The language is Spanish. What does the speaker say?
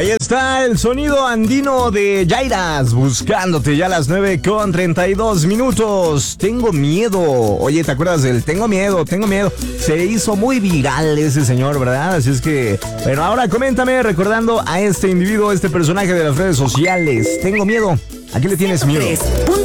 Ahí está el sonido andino de Yairas, buscándote ya a las 9:32. Tengo miedo. Oye, ¿te acuerdas del Tengo miedo? Se hizo muy viral ese señor, ¿verdad? Así es que, bueno, ahora coméntame recordando a este individuo, este personaje de las redes sociales. Tengo miedo. ¿A qué le tienes miedo?